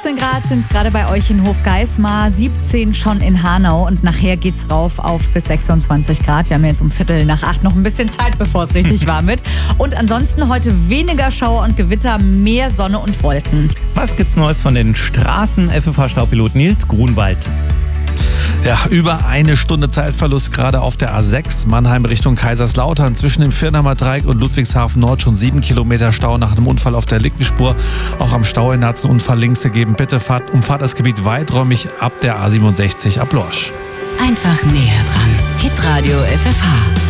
15 Grad sind es gerade bei euch in Hofgeismar, 17 schon in Hanau und nachher geht's rauf auf bis 26 Grad. Wir haben jetzt um 7:45 noch ein bisschen Zeit, bevor es richtig warm wird. Und ansonsten heute weniger Schauer und Gewitter, mehr Sonne und Wolken. Was gibt's Neues von den Straßen-FFH-Staupilot Nils Grunwald? Ja, über eine Stunde Zeitverlust gerade auf der A6 Mannheim Richtung Kaiserslautern. Zwischen dem Viernheimer Dreieck und Ludwigshafen Nord schon 7 Kilometer Stau nach einem Unfall auf der linken Spur. Auch am Stauende hat es einen Unfall links gegeben. Bitte umfahrt das Gebiet weiträumig ab der A67 ab Lorsch. Einfach näher dran. Hitradio FFH.